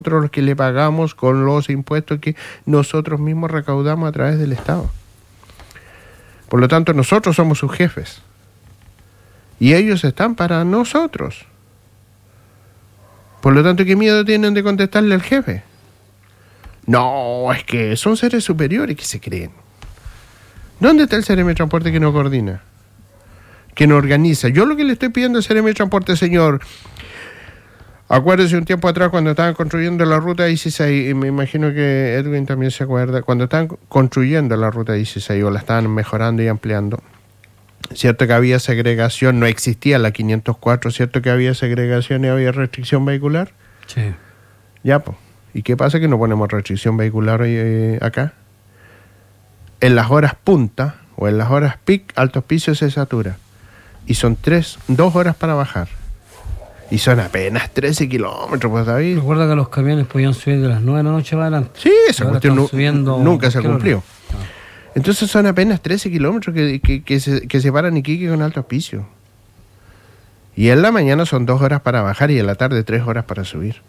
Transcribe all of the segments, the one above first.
los que le pagamos con los impuestos que nosotros mismos recaudamos a través del Estado. Por lo tanto, nosotros somos sus jefes. Y ellos están para nosotros. Por lo tanto, ¿qué miedo tienen de contestarle al jefe? No, es que son seres superiores que se creen. ¿Dónde está el CRM de Transporte que no coordina? Que no organiza. Yo lo que le estoy pidiendo al CRM de Transporte, señor, acuérdese un tiempo atrás cuando estaban construyendo la ruta 16, y me imagino que Edwin también se acuerda, cuando estaban construyendo la ruta 16 o la estaban mejorando y ampliando, cierto que había segregación, no existía la 504, cierto que había segregación y había restricción vehicular. Sí. Ya, pues. ¿Y qué pasa que no ponemos restricción vehicular acá? En las horas punta o en las horas peak, Alto Hospicio se satura. Y son 2 horas para bajar. Y son apenas 13 kilómetros, pues, David. Recuerda que los camiones podían subir de las 9 de la noche para adelante. Sí, esa cuestión nunca se cumplió. Ah. Entonces son apenas 13 kilómetros que separan Iquique con Alto Hospicio. Y en la mañana son 2 horas para bajar y en la tarde 3 horas para subir.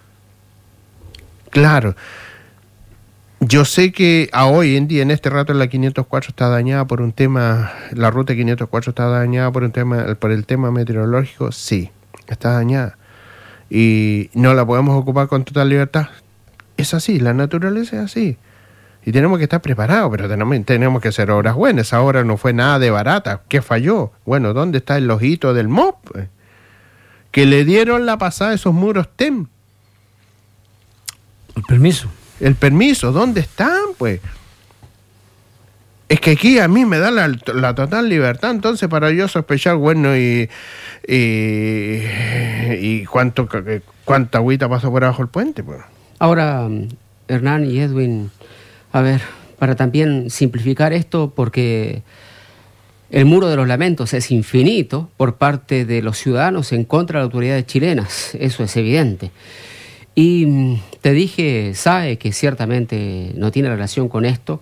Claro, yo sé que hoy en día, en este rato, la 504 está dañada por un tema, la ruta 504 está dañada por el tema meteorológico, sí, está dañada. Y no la podemos ocupar con total libertad. Es así, la naturaleza es así. Y tenemos que estar preparados, pero tenemos que hacer obras buenas. Esa obra no fue nada de barata. ¿Qué falló? Bueno, ¿dónde está el ojito del MOP? Que le dieron la pasada a esos muros TEM. El permiso, ¿dónde están, pues? Es que aquí a mí me da la total libertad, entonces, para yo sospechar, bueno, y cuánta agüita pasó por abajo el puente, pues. Ahora, Hernán y Edwin, a ver, para también simplificar esto, porque el muro de los lamentos es infinito por parte de los ciudadanos en contra de las autoridades chilenas, eso es evidente. Y te dije, SAE, que ciertamente no tiene relación con esto.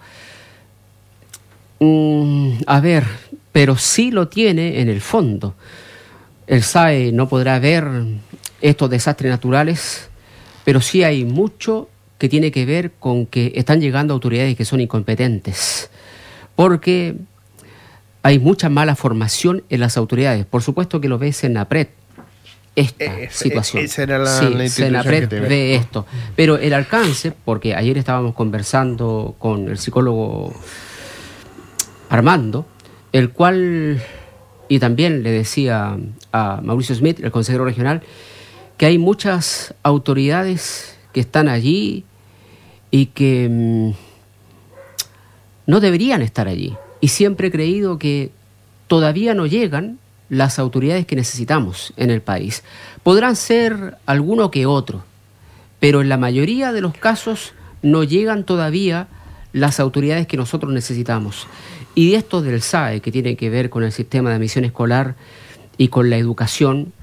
A ver, pero sí lo tiene en el fondo. El SAE no podrá ver estos desastres naturales, pero sí hay mucho que tiene que ver con que están llegando autoridades que son incompetentes. Porque hay mucha mala formación en las autoridades. Por supuesto que lo ves en APRED. Situación. Esa era la Senapred ve esto. Pero el alcance, porque ayer estábamos conversando con el psicólogo Armando, el cual, y también le decía a Mauricio Smith, el consejero regional, que hay muchas autoridades que están allí y que no deberían estar allí. Y siempre he creído que todavía no llegan las autoridades que necesitamos en el país. Podrán ser alguno que otro, pero en la mayoría de los casos no llegan todavía las autoridades que nosotros necesitamos. Y esto del SAE, que tiene que ver con el sistema de admisión escolar y con la educación,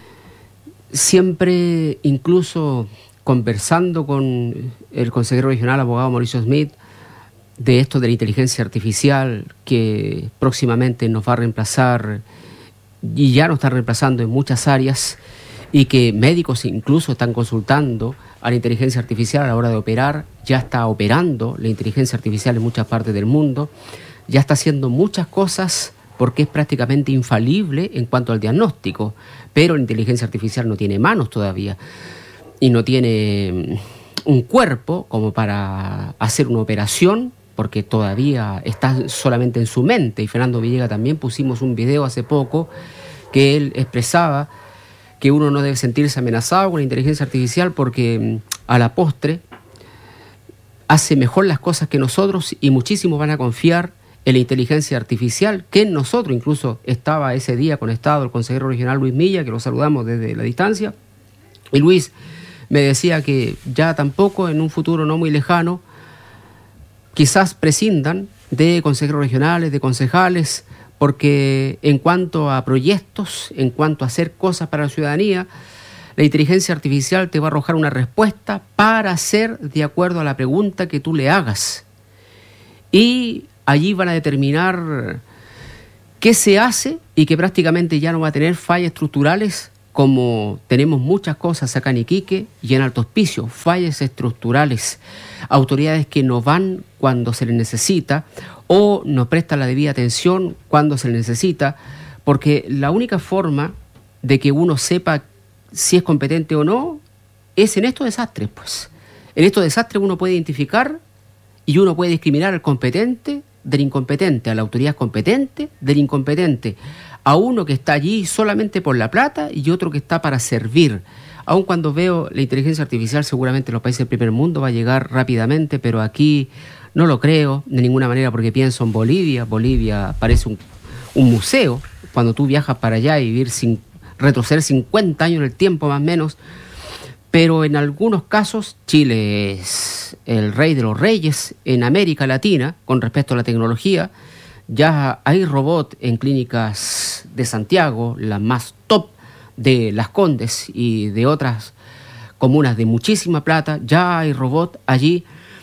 siempre, incluso conversando con el consejero regional, abogado Mauricio Smith, de esto de la inteligencia artificial, que próximamente nos va a reemplazar y ya nos está reemplazando en muchas áreas, y que médicos incluso están consultando a la inteligencia artificial a la hora de operar. Ya está operando la inteligencia artificial en muchas partes del mundo, ya está haciendo muchas cosas porque es prácticamente infalible en cuanto al diagnóstico, pero la inteligencia artificial no tiene manos todavía y no tiene un cuerpo como para hacer una operación, porque todavía está solamente en su mente. Y Fernando Villegas también pusimos un video hace poco que él expresaba que uno no debe sentirse amenazado con la inteligencia artificial porque a la postre hace mejor las cosas que nosotros y muchísimos van a confiar en la inteligencia artificial que en nosotros. Incluso estaba ese día conectado el consejero regional Luis Milla, que lo saludamos desde la distancia, y Luis me decía que ya tampoco en un futuro no muy lejano quizás prescindan de consejeros regionales, de concejales, porque en cuanto a proyectos, en cuanto a hacer cosas para la ciudadanía, la inteligencia artificial te va a arrojar una respuesta para hacer de acuerdo a la pregunta que tú le hagas. Y allí van a determinar qué se hace y que prácticamente ya no va a tener fallas estructurales como tenemos muchas cosas acá en Iquique y en Alto Hospicio, fallas estructurales, autoridades que no van cuando se les necesita o no prestan la debida atención cuando se les necesita, porque la única forma de que uno sepa si es competente o no es en estos desastres, pues. En estos desastres uno puede identificar y uno puede discriminar al competente del incompetente, a la autoridad competente del incompetente, a uno que está allí solamente por la plata y otro que está para servir. Aun cuando veo la inteligencia artificial, seguramente en los países del primer mundo va a llegar rápidamente, pero aquí no lo creo de ninguna manera, porque pienso en Bolivia. Bolivia parece un museo. Cuando tú viajas para allá y retroceder 50 años en el tiempo más o menos, pero en algunos casos Chile es el rey de los reyes en América Latina con respecto a la tecnología. Ya hay robots en clínicas de Santiago, las más top de Las Condes y de otras comunas de muchísima plata. Ya hay robots allí.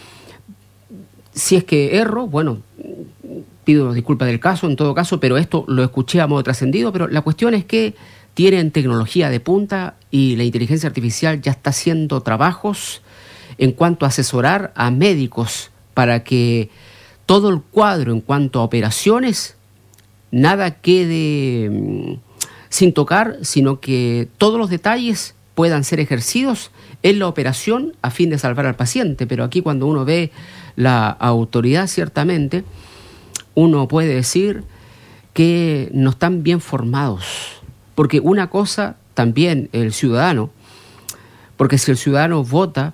Si es que erro, bueno, pido disculpas del caso, en todo caso, pero esto lo escuché a modo trascendido. Pero la cuestión es que tienen tecnología de punta y la inteligencia artificial ya está haciendo trabajos en cuanto a asesorar a médicos para que todo el cuadro en cuanto a operaciones, nada quede sin tocar, sino que todos los detalles puedan ser ejercidos en la operación a fin de salvar al paciente. Pero aquí cuando uno ve la autoridad, ciertamente, uno puede decir que no están bien formados. Porque una cosa también el ciudadano, porque si el ciudadano vota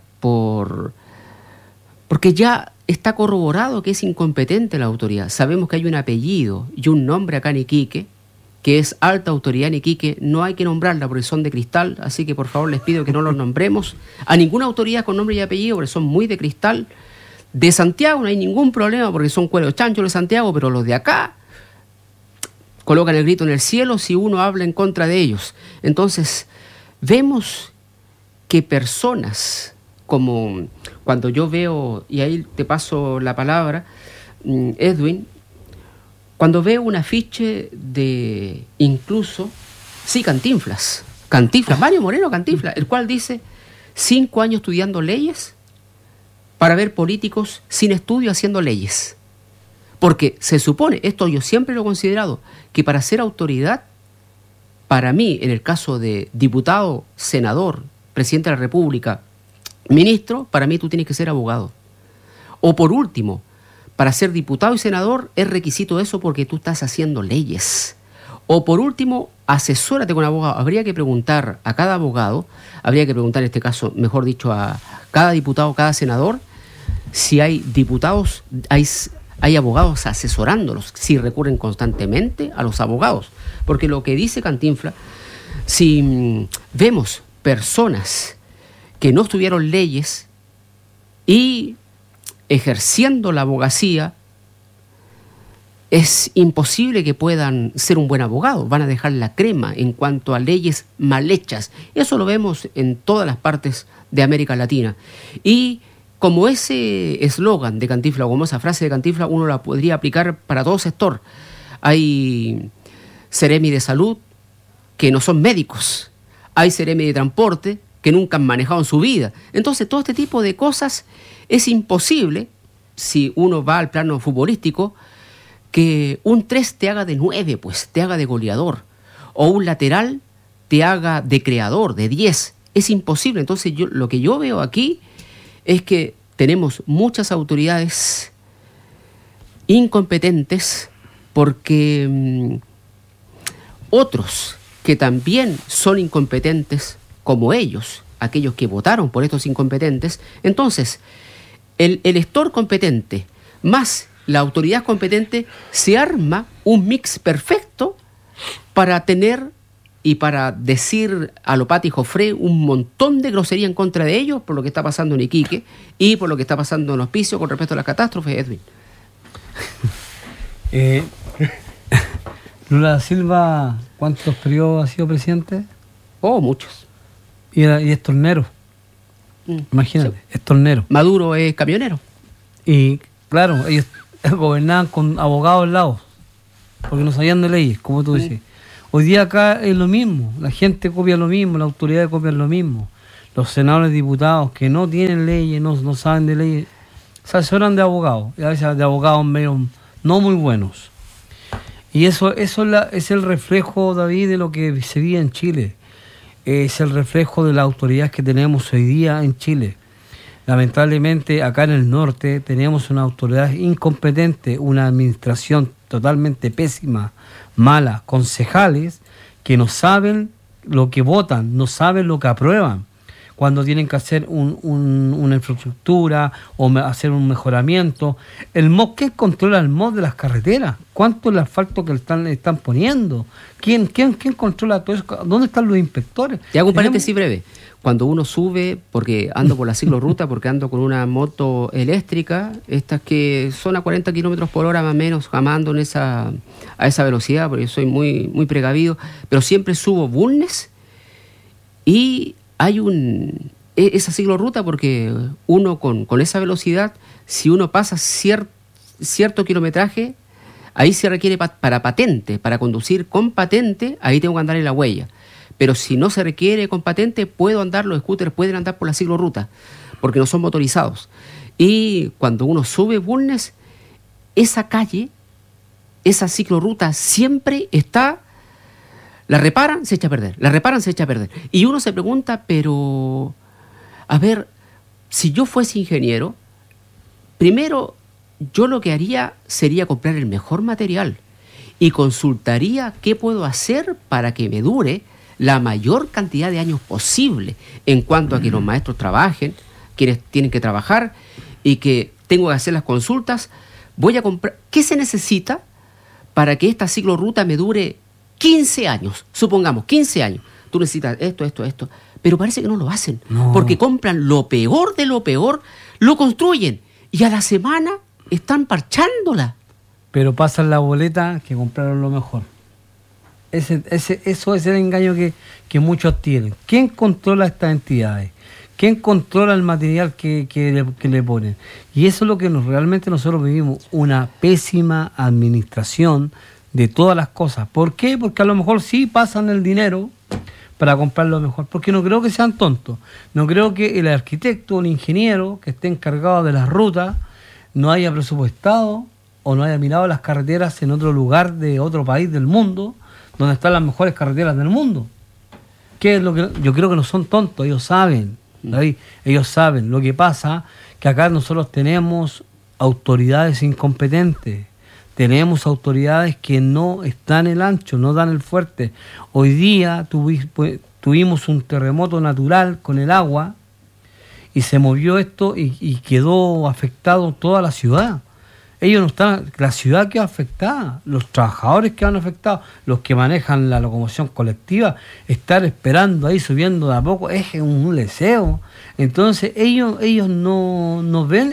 porque ya está corroborado que es incompetente la autoridad. Sabemos que hay un apellido y un nombre acá en Iquique, que es alta autoridad en Iquique. No hay que nombrarla porque son de cristal, así que por favor les pido que no los nombremos a ninguna autoridad con nombre y apellido, porque son muy de cristal. De Santiago no hay ningún problema porque son cueros chanchos de Santiago, pero los de acá colocan el grito en el cielo si uno habla en contra de ellos. Entonces, vemos que personas como cuando yo veo, y ahí te paso la palabra, Edwin, cuando veo un afiche de incluso, sí, Cantinflas, Mario Moreno Cantinflas, el cual dice 5 años estudiando leyes para ver políticos sin estudio haciendo leyes. Porque se supone, esto yo siempre lo he considerado, que para ser autoridad, para mí, en el caso de diputado, senador, presidente de la República, ministro, para mí tú tienes que ser abogado. O por último, para ser diputado y senador es requisito eso porque tú estás haciendo leyes. O por último, asesórate con abogado. Habría que preguntar a cada abogado, habría que preguntar en este caso, mejor dicho, a cada diputado, cada senador, si hay diputados, hay abogados asesorándolos, si recurren constantemente a los abogados. Porque lo que dice Cantinflas, si vemos personas que no estudiaron leyes y ejerciendo la abogacía, es imposible que puedan ser un buen abogado. Van a dejar la crema en cuanto a leyes mal hechas. Eso lo vemos en todas las partes de América Latina. Y como ese eslogan de Cantinflas, como esa frase de Cantinflas, uno la podría aplicar para todo sector. Hay seremi de salud que no son médicos. Hay seremi de transporte que nunca han manejado en su vida. Entonces, todo este tipo de cosas es imposible, si uno va al plano futbolístico, que un 3 te haga de 9, pues, te haga de goleador. O un lateral te haga de creador, de 10. Es imposible. Entonces, lo que yo veo aquí es que tenemos muchas autoridades incompetentes porque otros que también son incompetentes como ellos, aquellos que votaron por estos incompetentes. Entonces, el elector competente más la autoridad competente se arma un mix perfecto para tener y para decir a lo Pati Jofré un montón de grosería en contra de ellos por lo que está pasando en Iquique y por lo que está pasando en Hospicio con respecto a las catástrofes, Edwin. Lula da Silva, ¿cuántos periodos ha sido presidente? Oh, muchos. Y es tornero. Imagínate, sí. Es tornero. Maduro es camionero. Y claro, ellos gobernaban con abogados al lado, porque no sabían de leyes, como tú dices. Hoy día acá es lo mismo, la gente copia lo mismo, las autoridades copian lo mismo. Los senadores, diputados que no tienen leyes, no saben de leyes, se asesoran de abogados, y a veces de abogados medio no muy buenos. Y eso es el reflejo, David, de lo que se vive en Chile. Es el reflejo de las autoridades que tenemos hoy día en Chile. Lamentablemente, acá en el norte tenemos una autoridad incompetente, una administración totalmente pésima, mala, concejales que no saben lo que votan, no saben lo que aprueban. Cuando tienen que hacer una infraestructura o hacer un mejoramiento. El MOD, ¿quién controla el MOD de las carreteras? ¿Cuánto es el asfalto que están poniendo? ¿Quién controla todo eso? ¿Dónde están los inspectores? Te hago un paréntesis breve. Cuando uno sube, porque ando por la ciclorruta, porque ando con una moto eléctrica, estas que son a 40 kilómetros por hora más o menos, jamando a esa velocidad, porque soy muy, muy precavido, pero siempre subo Bulnes y hay esa ciclorruta, porque uno con esa velocidad, si uno pasa cierto kilometraje, ahí se requiere para patente, para conducir con patente, ahí tengo que andar en la huella. Pero si no se requiere con patente, los scooters pueden andar por la ciclorruta, porque no son motorizados. Y cuando uno sube Bulnes, esa calle, esa ciclorruta siempre está... La reparan, se echa a perder. La reparan, se echa a perder. Y uno se pregunta, pero... A ver, si yo fuese ingeniero, primero yo lo que haría sería comprar el mejor material y consultaría qué puedo hacer para que me dure la mayor cantidad de años posible en cuanto a que los maestros trabajen, quienes tienen que trabajar y que tengo que hacer las consultas. Voy a comprar... ¿Qué se necesita para que esta ciclorruta me dure 15 años, supongamos, 15 años? Tú necesitas esto, pero parece que no lo hacen, porque compran lo peor de lo peor, lo construyen y a la semana están parchándola. Pero pasan la boleta que compraron lo mejor. Eso es el engaño que muchos tienen. ¿Quién controla estas entidades? ¿Quién controla el material que le ponen? Y eso es lo que realmente nosotros vivimos, una pésima administración de todas las cosas. ¿Por qué? Porque a lo mejor sí pasan el dinero para comprar lo mejor, porque no creo que sean tontos. No creo que el arquitecto o el ingeniero que esté encargado de las rutas no haya presupuestado o no haya mirado las carreteras en otro lugar de otro país del mundo, donde están las mejores carreteras del mundo. ¿Qué es lo que yo creo que no son tontos? Ellos saben, David, ellos saben. Lo que pasa que acá nosotros tenemos autoridades incompetentes. Tenemos autoridades que no están el ancho, no dan el fuerte. Hoy día tuvimos un terremoto natural con el agua y se movió esto y quedó afectado toda la ciudad. Ellos no están, la ciudad queda afectada, los trabajadores quedan afectados, los que manejan la locomoción colectiva, estar esperando ahí, subiendo de a poco, es un leseo. Entonces ellos no ven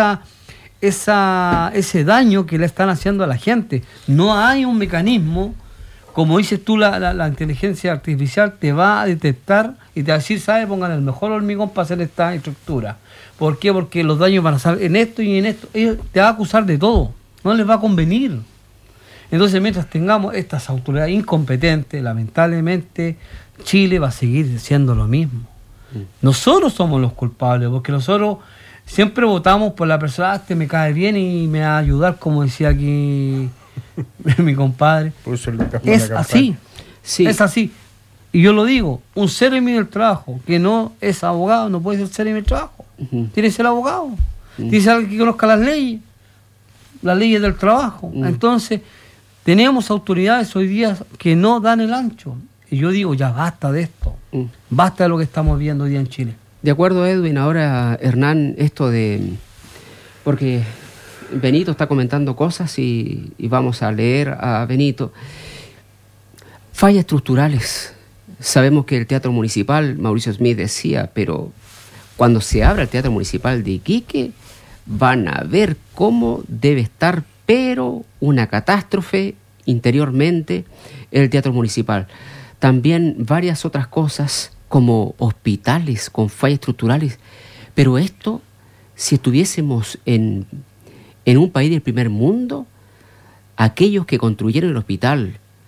ese daño que le están haciendo a la gente. No hay un mecanismo, como dices tú, la inteligencia artificial te va a detectar y te va a decir, ¿sabes? Pongan el mejor hormigón para hacer esta estructura. ¿Por qué? Porque los daños van a salir en esto y en esto. Ellos te van a acusar de todo, no les va a convenir. Entonces, mientras tengamos estas autoridades incompetentes, lamentablemente Chile va a seguir siendo lo mismo. Nosotros somos los culpables, porque nosotros siempre votamos por la persona, este me cae bien y me va a ayudar, como decía aquí mi compadre. Es así, sí. Es así. Y yo lo digo, un seremi del trabajo que no es abogado no puede ser seremi del trabajo. Tiene que ser abogado. Tiene que ser alguien que conozca las leyes del trabajo. Entonces, tenemos autoridades hoy día que no dan el ancho. Y yo digo, ya basta de esto. Basta de lo que estamos viendo hoy día en Chile. De acuerdo, Edwin. Ahora, Hernán, esto de... Porque Benito está comentando cosas y vamos a leer a Benito. Fallas estructurales. Sabemos que el Teatro Municipal, Mauricio Smith decía, pero cuando se abra el Teatro Municipal de Iquique, van a ver cómo debe estar, pero una catástrofe interiormente, el Teatro Municipal. También varias otras cosas, como hospitales con fallas estructurales. Pero esto, si estuviésemos en un país del primer mundo, aquellos que construyeron el hospital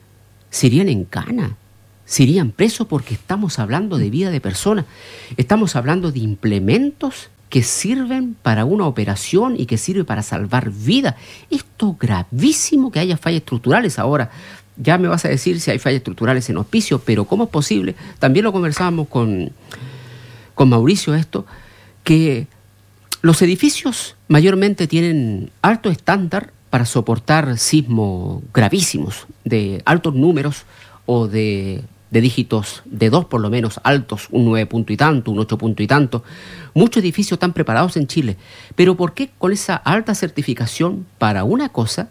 se irían en cana, se irían presos, porque estamos hablando de vida de personas, estamos hablando de implementos que sirven para una operación y que sirve para salvar vidas. Esto es gravísimo, que haya fallas estructurales. Ahora, ya me vas a decir si hay fallas estructurales en Hospicio, pero ¿cómo es posible? También lo conversábamos con Mauricio esto, que los edificios mayormente tienen alto estándar para soportar sismos gravísimos, de altos números o de dígitos de 2 por lo menos altos, un 9 punto y tanto, un 8 punto y tanto. Muchos edificios están preparados en Chile. Pero ¿por qué con esa alta certificación para una cosa,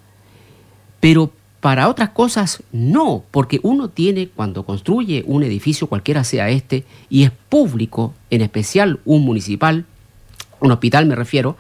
pero para otras cosas no? Porque uno tiene, cuando construye un edificio, cualquiera sea este, y es público, en especial un municipal, un hospital me refiero,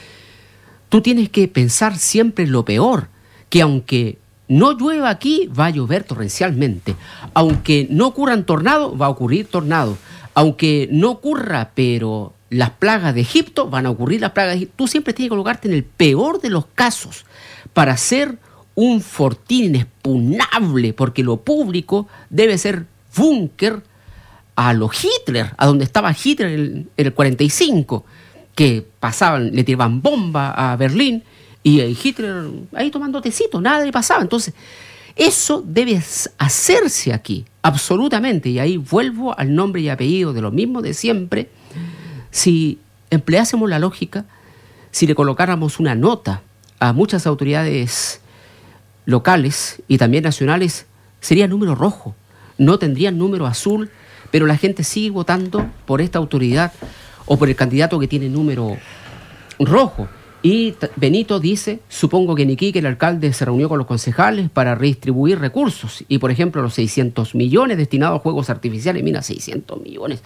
tú tienes que pensar siempre en lo peor, que aunque no llueva aquí, va a llover torrencialmente. Aunque no ocurran tornados, va a ocurrir tornado. Aunque no ocurra, pero las plagas de Egipto, van a ocurrir las plagas de Egipto. Tú siempre tienes que colocarte en el peor de los casos para hacer un fortín inexpugnable, porque lo público debe ser búnker a lo Hitler, a donde estaba Hitler en el 45, que pasaban, le tiraban bomba a Berlín, y Hitler ahí tomando tecito, nada le pasaba. Entonces, eso debe hacerse aquí, absolutamente. Y ahí vuelvo al nombre y apellido de lo mismo de siempre. Si empleásemos la lógica, si le colocáramos una nota a muchas autoridades locales y también nacionales, sería número rojo. No tendrían número azul, pero la gente sigue votando por esta autoridad o por el candidato que tiene número rojo. Y Benito dice, supongo que en Iquique el alcalde se reunió con los concejales para redistribuir recursos. Y, por ejemplo, los 600 millones destinados a juegos artificiales, mira, 600 millones,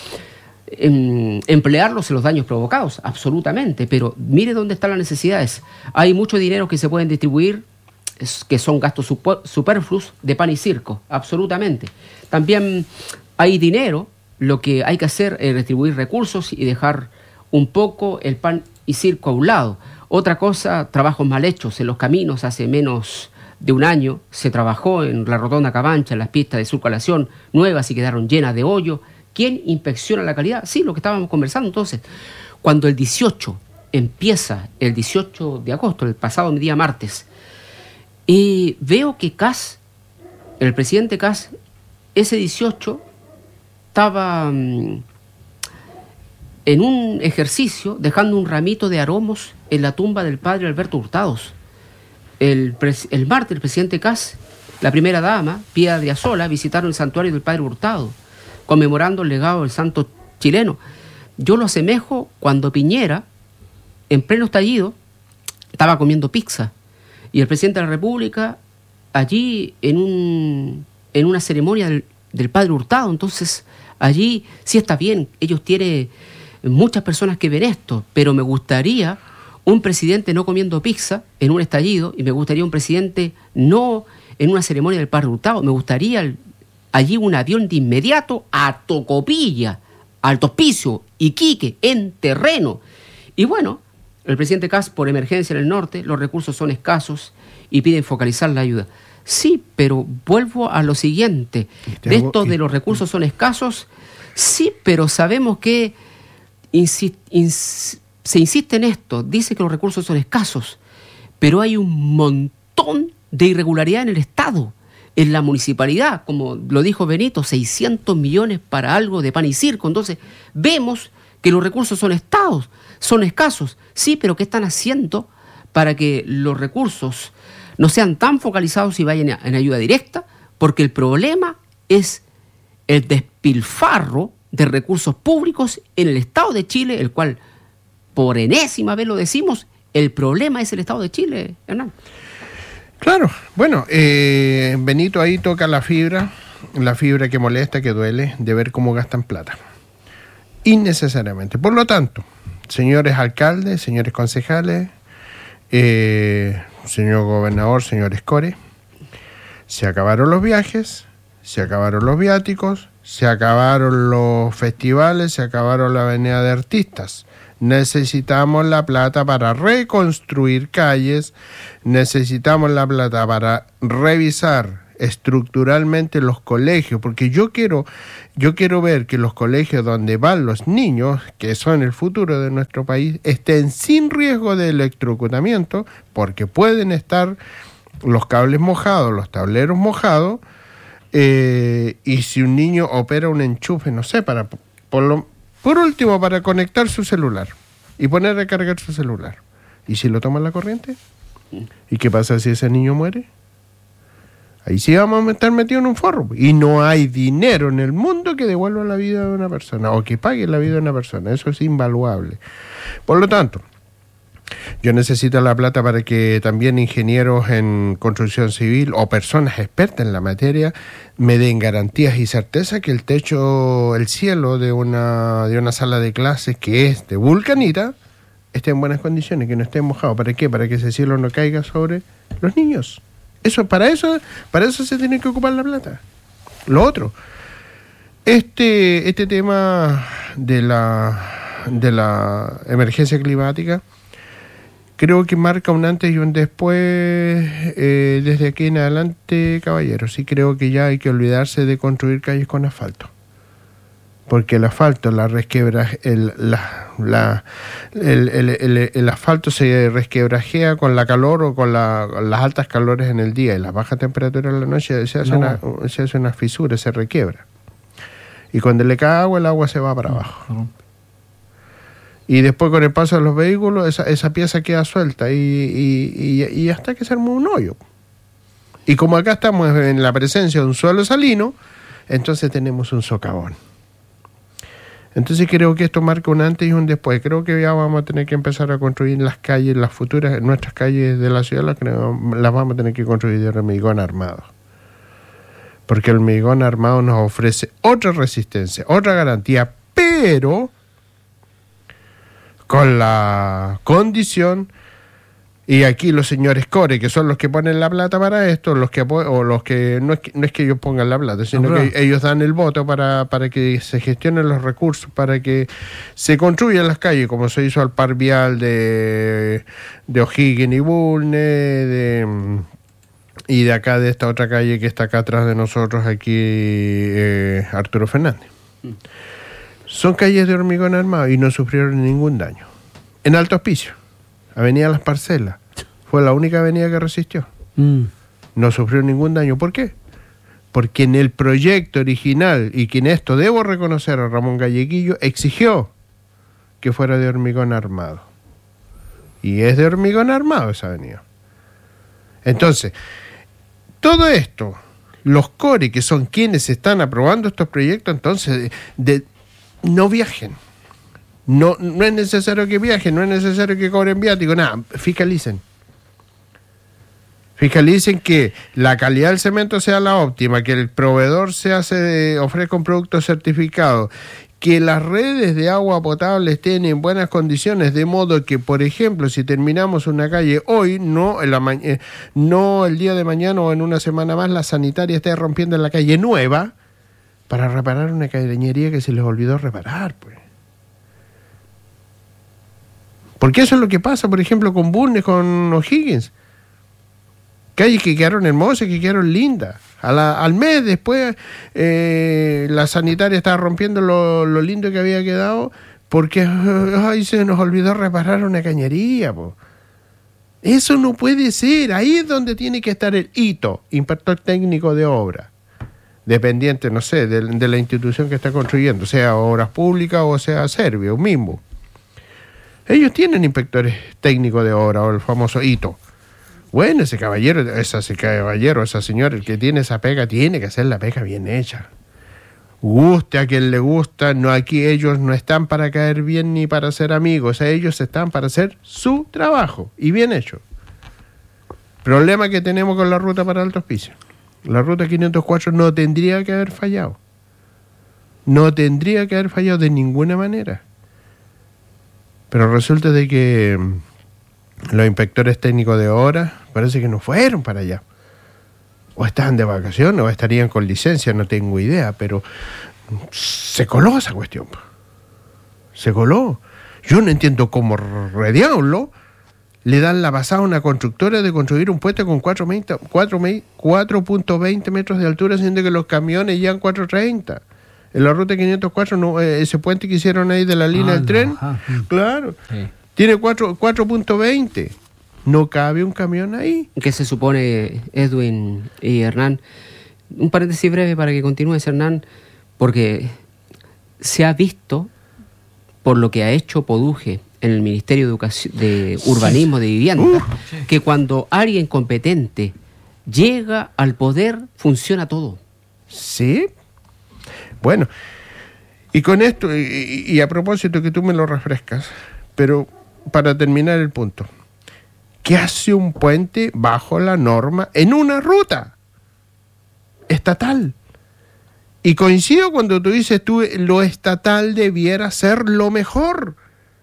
emplearlos en los daños provocados, absolutamente. Pero mire dónde están las necesidades. Hay mucho dinero que se pueden distribuir, que son gastos superfluos de pan y circo, absolutamente. También hay dinero, lo que hay que hacer es distribuir recursos y dejar un poco el pan y circo a un lado. Otra cosa, trabajos mal hechos en los caminos. Hace menos de un año se trabajó en la Rotonda Cabancha, en las pistas de circulación nuevas, y quedaron llenas de hoyo. ¿Quién inspecciona la calidad? Sí, lo que estábamos conversando. Entonces, cuando el 18 empieza, el 18 de agosto, el pasado día martes, y veo que Kast, el presidente Kast, ese 18 estaba en un ejercicio dejando un ramito de aromos en la tumba del padre Alberto Hurtados. El martes el presidente Kast, la primera dama, Pía Driasola, visitaron el santuario del padre Hurtado, conmemorando el legado del santo chileno. Yo lo asemejo cuando Piñera, en pleno estallido, estaba comiendo pizza, y el presidente de la República allí en una ceremonia del padre Hurtado. Entonces allí sí está bien, ellos tienen muchas personas que ven esto, pero me gustaría un presidente no comiendo pizza en un estallido, y me gustaría un presidente no en una ceremonia del padre Hurtado. Me gustaría allí un avión de inmediato a Tocopilla, Alto Hospicio, Iquique, en terreno. Y bueno, el presidente Kast, por emergencia en el norte, los recursos son escasos y piden focalizar la ayuda. Sí, pero vuelvo a lo siguiente. De esto de los recursos son escasos, sí, pero sabemos que se insiste en esto, dice que los recursos son escasos, pero hay un montón de irregularidad en el Estado, en la municipalidad, como lo dijo Benito, 600 millones para algo de pan y circo. Entonces vemos que los recursos son escasos, sí, pero ¿qué están haciendo para que los recursos no sean tan focalizados y vayan en ayuda directa? Porque el problema es el despilfarro de recursos públicos en el Estado de Chile, el cual, por enésima vez lo decimos, el problema es el Estado de Chile, Hernán. Claro, bueno, Benito ahí toca la fibra que molesta, que duele, de ver cómo gastan plata, innecesariamente. Por lo tanto, señores alcaldes, señores concejales, señor gobernador, señores core, se acabaron los viajes, se acabaron los viáticos, se acabaron los festivales, se acabaron la avenida de artistas. Necesitamos la plata para reconstruir calles, necesitamos la plata para revisar estructuralmente los colegios, porque yo quiero ver que los colegios donde van los niños, que son el futuro de nuestro país, estén sin riesgo de electrocutamiento, porque pueden estar los cables mojados, los tableros mojados, y si un niño opera un enchufe, no sé, por último, para conectar su celular y poner a cargar su celular. ¿Y si lo toma la corriente? ¿Y qué pasa si ese niño muere? Ahí sí vamos a estar metidos en un forro. Y no hay dinero en el mundo que devuelva la vida de una persona o que pague la vida de una persona. Eso es invaluable. Por lo tanto, yo necesito la plata para que también ingenieros en construcción civil o personas expertas en la materia me den garantías y certeza que el techo, el cielo de una sala de clases que es de vulcanita esté en buenas condiciones, que no esté mojado. ¿Para qué? Para que ese cielo no caiga sobre los niños. Para eso se tiene que ocupar la plata. Lo otro, este tema de la emergencia climática creo que marca un antes y un después desde aquí en adelante, caballeros. Sí, creo que ya hay que olvidarse de construir calles con asfalto. Porque el asfalto, el asfalto se resquebrajea con la calor o con las altas calores en el día y las bajas temperaturas en la noche se hace una fisura, se requiebra. Y cuando le cae agua, el agua se va para abajo. Y después con el paso de los vehículos, esa pieza queda suelta y hasta que se arma un hoyo. Y como acá estamos en la presencia de un suelo salino, entonces tenemos un socavón. Entonces creo que esto marca un antes y un después. Creo que ya vamos a tener que empezar a construir las calles, las futuras, nuestras calles de la ciudad, las vamos a tener que construir de hormigón armado. Porque el hormigón armado nos ofrece otra resistencia, otra garantía, pero con la condición, y aquí los señores Core, que son los que ponen la plata para esto, no es que ellos pongan la plata, sino que ellos dan el voto para que se gestionen los recursos, para que se construyan las calles, como se hizo al par vial de O'Higgins y Bulnes, y de acá, de esta otra calle que está acá atrás de nosotros, aquí Arturo Fernández. Son calles de hormigón armado y no sufrieron ningún daño. En Alto Hospicio, Avenida Las Parcelas, fue la única avenida que resistió. No sufrió ningún daño. ¿Por qué? Porque en el proyecto original, y que en esto debo reconocer a Ramón Galleguillo, exigió que fuera de hormigón armado. Y es de hormigón armado esa avenida. Entonces, todo esto, los CORE, que son quienes están aprobando estos proyectos, entonces, no viajen. No es necesario que viajen, no es necesario que cobren viático, nada, fiscalicen. Fiscalicen que la calidad del cemento sea la óptima, que el proveedor ofrezca un producto certificado, que las redes de agua potable estén en buenas condiciones, de modo que, por ejemplo, si terminamos una calle hoy, no el día de mañana o en una semana más, la sanitaria esté rompiendo en la calle nueva para reparar una cañería que se les olvidó reparar, pues. Porque eso es lo que pasa, por ejemplo, con Bulnes, con O'Higgins. Calles que quedaron hermosas, que quedaron lindas. Al mes después, la sanitaria estaba rompiendo lo lindo que había quedado porque se nos olvidó reparar una cañería, po. Eso no puede ser. Ahí es donde tiene que estar el ITO, inspector técnico de obra, dependiente, no sé, de la institución que está construyendo, sea Obras Públicas o sea Servio mismo. Ellos tienen inspectores técnicos de obra, o el famoso ITO. Bueno, esa señora, el que tiene esa pega, tiene que hacer la pega bien hecha. Guste a quien le gusta, no, aquí ellos no están para caer bien ni para ser amigos, ellos están para hacer su trabajo, y bien hecho. Problema que tenemos con la ruta para Alto Hospicio. La ruta 504 no tendría que haber fallado. No tendría que haber fallado de ninguna manera. Pero resulta de que los inspectores técnicos de obra parece que no fueron para allá. O estaban de vacaciones o estarían con licencia, no tengo idea, pero se coló esa cuestión. Se coló. Yo no entiendo cómo rediablo le dan la pasada a una constructora de construir un puente con 4.20 metros de altura, siendo que los camiones llegan 4.30. En la ruta 504, no, ese puente que hicieron ahí de la línea del tren, claro, sí. Tiene 4.20. No cabe un camión ahí. ¿Qué se supone, Edwin y Hernán? Un paréntesis breve para que continúes, Hernán, porque se ha visto, por lo que ha hecho Poduje en el Ministerio de Educación, de Urbanismo, de Vivienda, que cuando alguien competente llega al poder, funciona todo. Sí. Bueno, y con esto, y a propósito que tú me lo refrescas, pero para terminar el punto, ¿qué hace un puente bajo la norma en una ruta estatal? Y coincido cuando tú dices, lo estatal debiera ser lo mejor.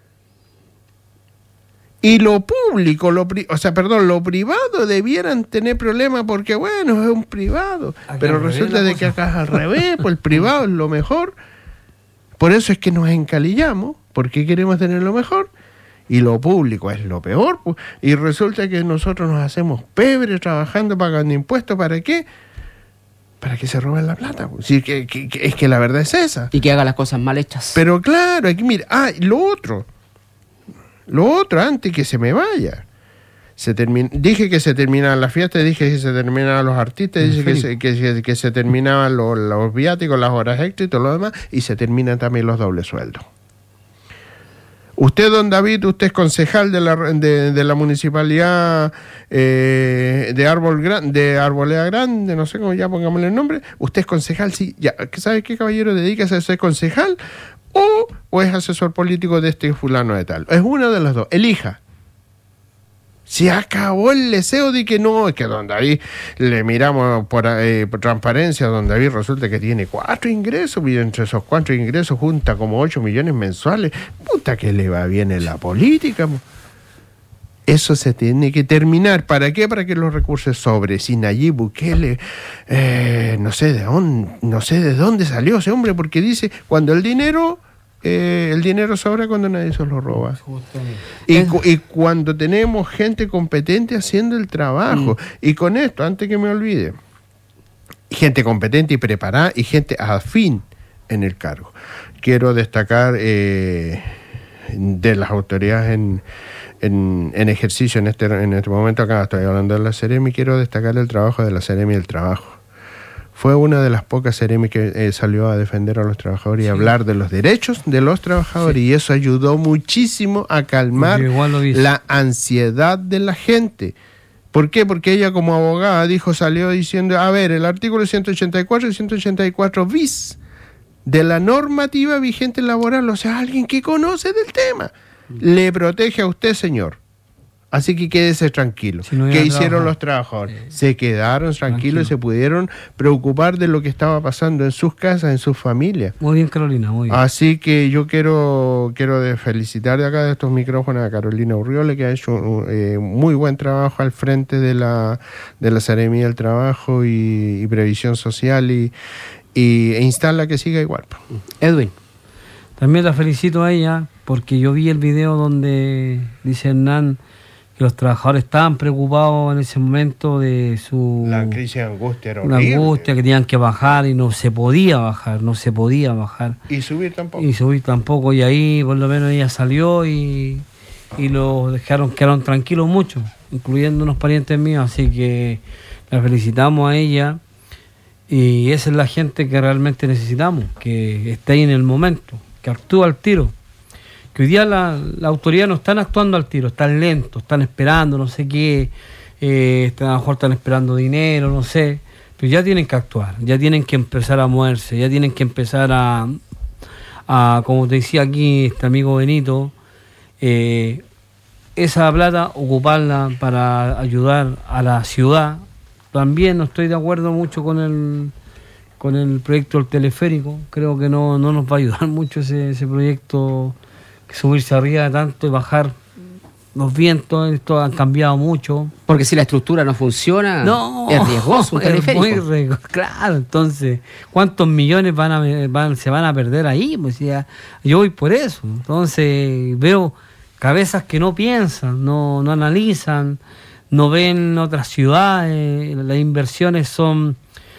Y lo público, lo privado debieran tener problemas porque, bueno, es un privado. Pero resulta de que acá es al revés, pues el privado es lo mejor. Por eso es que nos encalillamos, porque queremos tener lo mejor. Y lo público es lo peor. Pues. Y resulta que nosotros nos hacemos pebres trabajando, pagando impuestos. ¿Para qué? Para que se roben la plata. Pues. Sí, es que la verdad es esa. Y que haga las cosas mal hechas. Pero claro, aquí mira, lo otro, antes que se me vaya. Dije que se terminaban las fiestas, dije que se terminaban los artistas, dije que se terminaban los viáticos, las horas extras y todo lo demás, y se terminan también los dobles sueldos. Usted, don David, usted es concejal de la municipalidad de Arboleda Grande, no sé cómo ya pongámosle el nombre. Usted es concejal, sí, ya, ¿sabe qué, caballero? Dedícase a ser concejal o es asesor político de este fulano de tal. Es una de las dos, elija. Se acabó el deseo de que no, es que don David le miramos por transparencia, don David resulta que tiene 4 ingresos, y entre esos 4 ingresos junta como 8 millones mensuales. Puta que le va bien en la política. Eso se tiene que terminar. ¿Para qué? Para que los recursos sobren. Si Nayib Bukele, no sé de dónde salió ese hombre, porque dice, cuando el dinero sobra cuando nadie se lo roba. Y cuando tenemos gente competente haciendo el trabajo. Y con esto, antes que me olvide, gente competente y preparada y gente afín en el cargo. Quiero destacar de las autoridades en ejercicio en este momento, acá estoy hablando de la Seremi, quiero destacar el trabajo de la Seremi del Trabajo. Fue una de las pocas Seremi que salió a defender a los trabajadores y hablar de los derechos de los trabajadores, y eso ayudó muchísimo a calmar la ansiedad de la gente. ¿Por qué? Porque ella como abogada salió diciendo, a ver, el artículo 184 y 184 bis de la normativa vigente laboral, o sea, alguien que conoce del tema, le protege a usted, señor. Así que quédese tranquilo. Si no ¿qué hicieron los trabajadores? Se quedaron tranquilos y se pudieron preocupar de lo que estaba pasando en sus casas, en sus familias. Muy bien, Carolina, muy bien. Así que yo quiero felicitar de acá de estos micrófonos a Carolina Urriole, que ha hecho muy buen trabajo al frente de la Seremi del Trabajo y Previsión Social e instala que siga igual. Edwin. También la felicito a ella porque yo vi el video donde dice Hernán que los trabajadores estaban preocupados en ese momento de la crisis de angustia era una horrible. Angustia que tenían que bajar y no se podía bajar. Y subir tampoco. Y ahí por lo menos ella salió y los quedaron tranquilos muchos, incluyendo unos parientes míos, así que la felicitamos a ella. Y esa es la gente que realmente necesitamos, que esté ahí en el momento, que actúa al tiro. Que hoy día la autoridad no están actuando al tiro, están lentos, están esperando no sé qué, a lo mejor están esperando dinero, no sé, pero ya tienen que actuar, ya tienen que empezar a moverse, ya tienen que empezar a como te decía aquí este amigo Benito, esa plata ocuparla para ayudar a la ciudad. También no estoy de acuerdo mucho con el proyecto del teleférico, creo que no nos va a ayudar mucho ese proyecto. Subirse arriba tanto y bajar los vientos, esto ha cambiado mucho. Porque si la estructura no funciona, es riesgoso un teleférico. Es muy riesgoso, claro. Entonces, ¿cuántos millones se van a perder ahí? Pues ya, yo voy por eso. Entonces, veo cabezas que no piensan, no analizan, no ven otras ciudades. Las inversiones son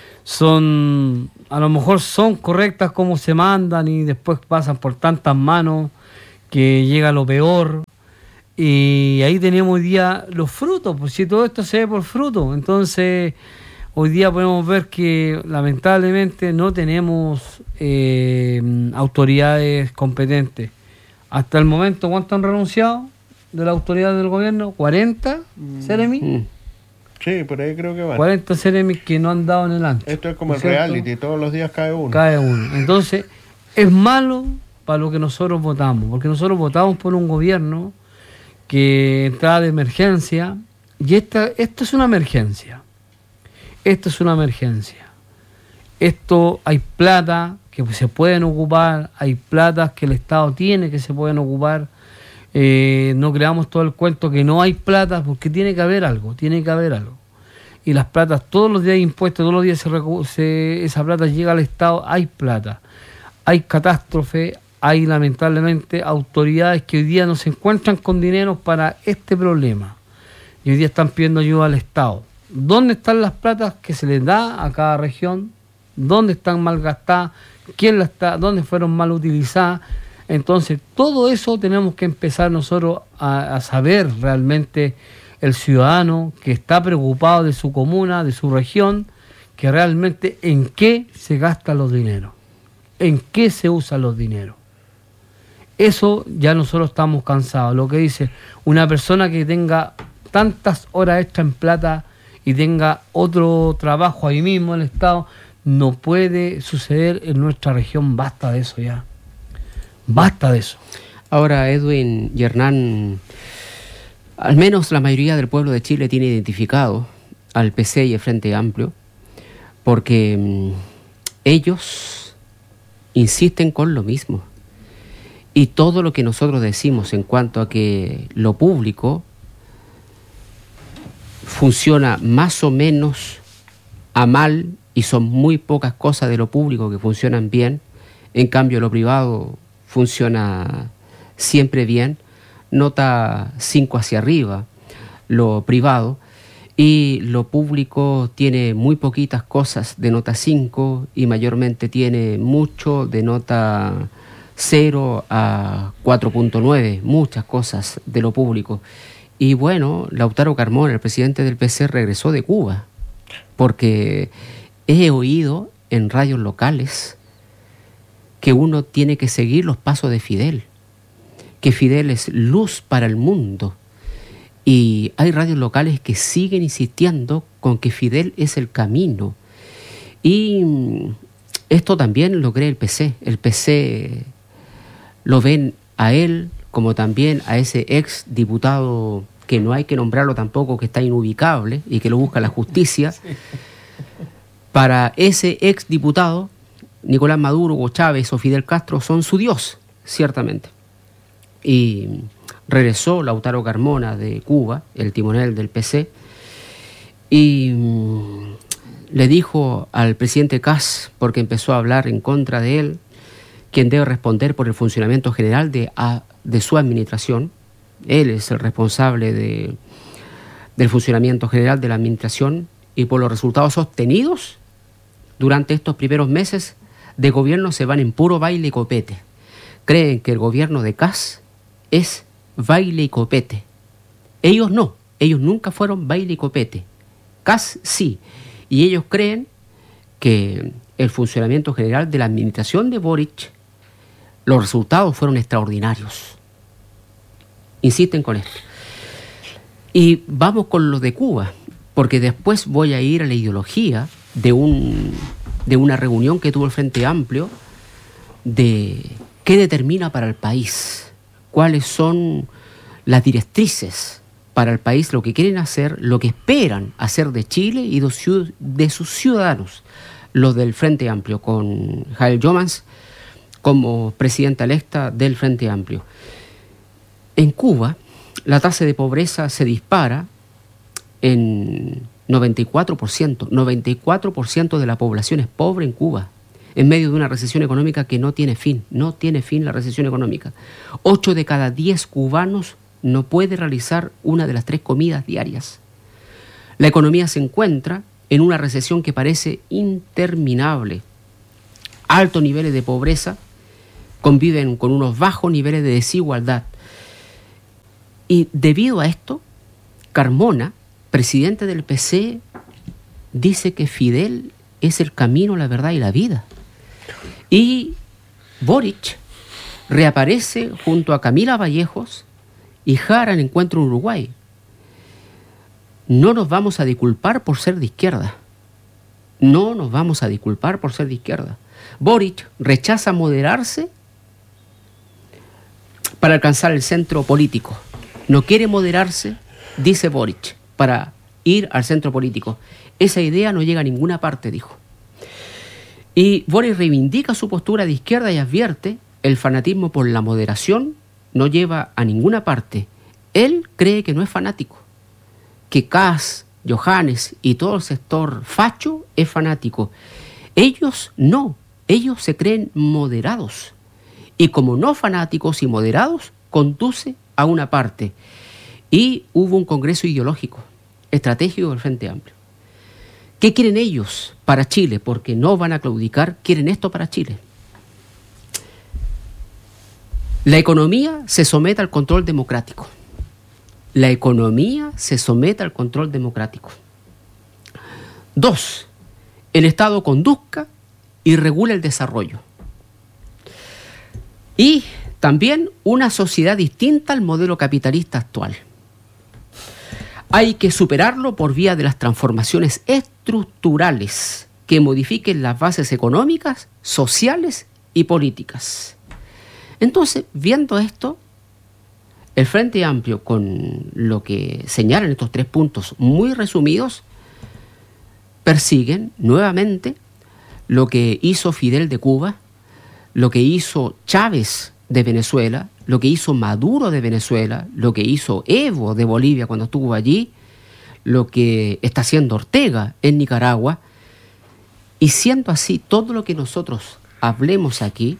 a lo mejor son correctas como se mandan y después pasan por tantas manos que llega lo peor. Y ahí tenemos hoy día los frutos, pues si todo esto se ve por frutos. Entonces hoy día podemos ver que lamentablemente no tenemos autoridades competentes. Hasta el momento, ¿cuánto han renunciado de la autoridad del gobierno? ¿40, Seremi? Sí, por ahí creo que van. 40 Ceremis que no han dado en el ancho. Esto es como el reality, todos los días cae uno. Cae uno. Entonces, es malo para lo que nosotros votamos, porque nosotros votamos por un gobierno que entraba de emergencia, y esto es una emergencia. Esto es una emergencia. Esto hay plata que se pueden ocupar, hay plata que el Estado tiene que se pueden ocupar. No creamos todo el cuento que no hay plata, porque tiene que haber algo. Y las platas, todos los días hay impuestos, todos los días esa plata llega al Estado, hay plata. Hay catástrofe, hay lamentablemente autoridades que hoy día no se encuentran con dinero para este problema. Y hoy día están pidiendo ayuda al Estado. ¿Dónde están las platas que se les da a cada región? ¿Dónde están mal gastadas? ¿Dónde fueron mal utilizadas? Entonces, todo eso tenemos que empezar nosotros a saber realmente, el ciudadano que está preocupado de su comuna, de su región, que realmente en qué se gastan los dineros, en qué se usan los dineros. Eso ya nosotros estamos cansados. Lo que dice, una persona que tenga tantas horas extra en plata y tenga otro trabajo ahí mismo en el Estado, no puede suceder en nuestra región. Basta de eso ya. Basta de eso. Ahora, Edwin y Hernán, al menos la mayoría del pueblo de Chile tiene identificado al PC y el Frente Amplio, porque ellos insisten con lo mismo. Y todo lo que nosotros decimos en cuanto a que lo público funciona más o menos a mal, y son muy pocas cosas de lo público que funcionan bien, en cambio lo privado funciona siempre bien, nota 5 hacia arriba lo privado, y lo público tiene muy poquitas cosas de nota 5 y mayormente tiene mucho de nota 0 a 4.9, muchas cosas de lo público. Y bueno, Lautaro Carmona, el presidente del PC, regresó de Cuba, porque he oído en radios locales que uno tiene que seguir los pasos de Fidel, que Fidel es luz para el mundo. Y hay radios locales que siguen insistiendo con que Fidel es el camino. Y esto también lo cree el PC. El PC lo ven a él como también a ese ex diputado que no hay que nombrarlo tampoco, que está inubicable y que lo busca la justicia. Para ese ex diputado, Nicolás Maduro, Hugo Chávez o Fidel Castro son su Dios, ciertamente. Y regresó Lautaro Carmona de Cuba, el timonel del PC, y le dijo al presidente Kass, porque empezó a hablar en contra de él, quien debe responder por el funcionamiento general de su administración. Él es el responsable del funcionamiento general de la administración, y por los resultados obtenidos durante estos primeros meses de gobierno se van en puro baile y copete. Creen que el gobierno de Kass es baile y copete. Ellos no, ellos nunca fueron baile y copete. Kass sí, y ellos creen que el funcionamiento general de la administración de Boric, los resultados fueron extraordinarios. Insisten con esto. Y vamos con lo de Cuba, porque después voy a ir a la ideología de una reunión que tuvo el Frente Amplio, de qué determina para el país, cuáles son las directrices para el país, lo que quieren hacer, lo que esperan hacer de Chile y de sus ciudadanos, los del Frente Amplio, con Jael Yomans como presidenta electa del Frente Amplio. En Cuba, la tasa de pobreza se dispara en 94%. 94% de la población es pobre en Cuba. en medio de una recesión económica que no tiene fin la recesión económica. 8 de cada 10 cubanos no puede realizar una de las 3 comidas diarias. La economía se encuentra en una recesión que parece interminable. Altos niveles de pobreza conviven con unos bajos niveles de desigualdad. Y debido a esto, Carmona, presidente del PC, dice que Fidel es el camino, la verdad y la vida. Y Boric reaparece junto a Camila Vallejos y Jara en Encuentro en Uruguay. No nos vamos a disculpar por ser de izquierda. No nos vamos a disculpar por ser de izquierda. Boric rechaza moderarse para alcanzar el centro político. No quiere moderarse, dice Boric, para ir al centro político. Esa idea no llega a ninguna parte, dijo. Y Boric reivindica su postura de izquierda y advierte: el fanatismo por la moderación no lleva a ninguna parte. Él cree que no es fanático, que Kass, Johannes y todo el sector facho es fanático. Ellos no, ellos se creen moderados. Y como no fanáticos y moderados, conduce a una parte. Y hubo un congreso ideológico, estratégico del Frente Amplio. ¿Qué quieren ellos para Chile? Porque no van a claudicar, quieren esto para Chile. La economía se somete al control democrático. La economía se somete al control democrático. 2. El Estado conduzca y regule el desarrollo. Y también una sociedad distinta al modelo capitalista actual. Hay que superarlo por vía de las transformaciones estructurales que modifiquen las bases económicas, sociales y políticas. Entonces, viendo esto, el Frente Amplio, con lo que señalan estos 3 puntos muy resumidos, persiguen nuevamente lo que hizo Fidel de Cuba, lo que hizo Chávez de Venezuela, lo que hizo Maduro de Venezuela, lo que hizo Evo de Bolivia cuando estuvo allí, lo que está haciendo Ortega en Nicaragua. Y siendo así, todo lo que nosotros hablemos aquí,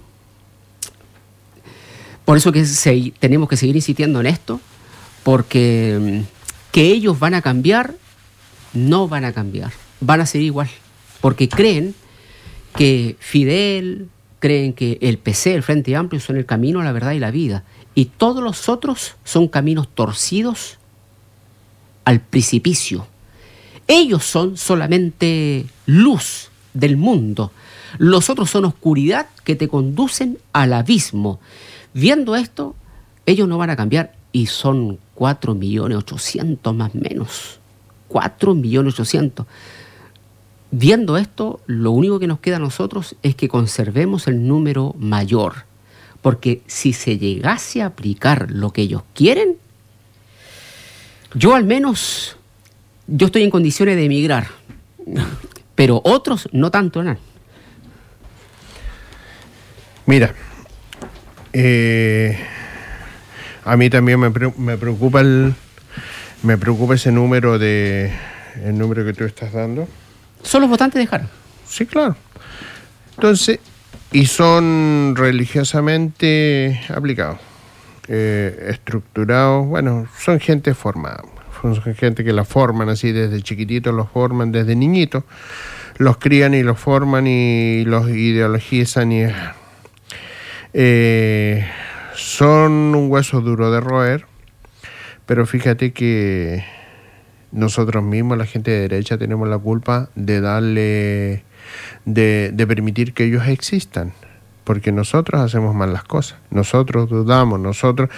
por eso que tenemos que seguir insistiendo en esto, porque que ellos van a cambiar, no van a cambiar, van a ser igual, porque creen que Fidel, creen que el PC, el Frente Amplio, son el camino a la verdad y la vida, y todos los otros son caminos torcidos al precipicio. Ellos son solamente luz del mundo, los otros son oscuridad que te conducen al abismo. Viendo esto, ellos no van a cambiar, y son 4.800.000 más o menos. 4.800.000. Viendo esto, lo único que nos queda a nosotros es que conservemos el número mayor. Porque si se llegase a aplicar lo que ellos quieren, yo al menos, yo estoy en condiciones de emigrar. Pero otros no tanto, ¿no? Mira, a mí también me preocupa ese número el número que tú estás dando. ¿Son los votantes de Jara? Sí, claro. Entonces, y son religiosamente aplicados, estructurados. Bueno, son gente formada, son gente que la forman así desde chiquititos, los forman desde niñitos, los crían y los forman y los ideologizan y son un hueso duro de roer, pero fíjate que nosotros mismos, la gente de derecha, tenemos la culpa de permitir que ellos existan, porque nosotros hacemos mal las cosas, nosotros dudamos, nosotros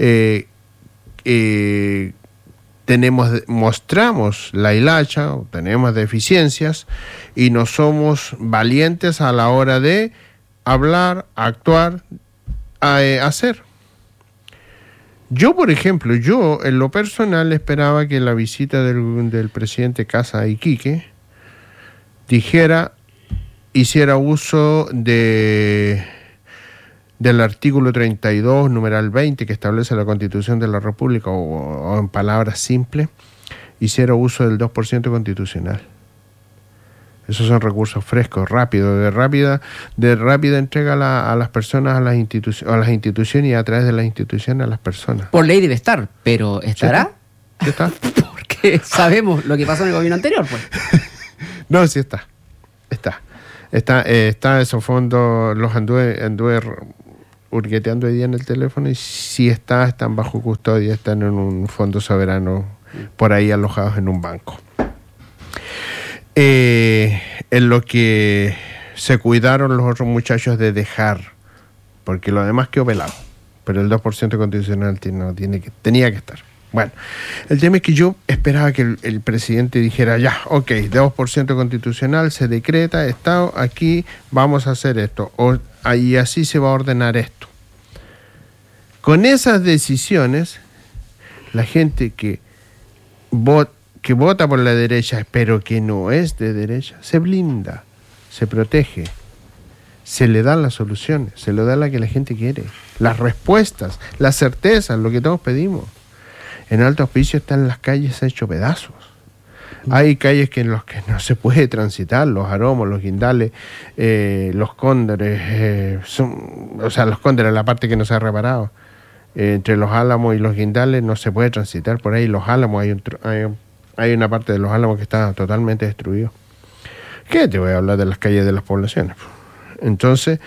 mostramos la hilacha, tenemos deficiencias y no somos valientes a la hora de hablar, actuar, hacer. Yo, por ejemplo, en lo personal esperaba que la visita del presidente Kass a Iquique hiciera uso del artículo 32, numeral 20, que establece la Constitución de la República, o en palabras simples, hiciera uso del 2% constitucional. Esos son recursos frescos, rápidos, de rápida entrega a las personas, a las instituciones y a través de las instituciones a las personas. Por ley debe estar, pero ¿estará? ¿Sí está? Porque sabemos lo que pasó en el gobierno anterior, pues. No, sí está. Está esos fondos, los anduve hurgueteando hoy día en el teléfono y sí están bajo custodia, están en un fondo soberano por ahí alojados en un banco. En lo que se cuidaron los otros muchachos de dejar, porque lo demás quedó pelado, pero el 2% constitucional tenía que estar. Bueno, el tema es que yo esperaba que el presidente dijera, ya, ok, 2% constitucional, se decreta, Estado, aquí vamos a hacer esto, y así se va a ordenar esto. Con esas decisiones, la gente que vota por la derecha, pero que no es de derecha, se blinda, se protege, se le dan las soluciones, se le da la que la gente quiere, las respuestas, las certezas, lo que todos pedimos. En Alto Hospicio están las calles hechos pedazos. Hay calles en las que no se puede transitar, los Aromos, los Guindales, los Cóndores, los Cóndores, la parte que no se ha reparado. Entre los Álamos y los Guindales no se puede transitar por ahí. Los Álamos, hay una parte de los Álamos que está totalmente destruido. ¿Qué te voy a hablar de las calles de las poblaciones? Entonces,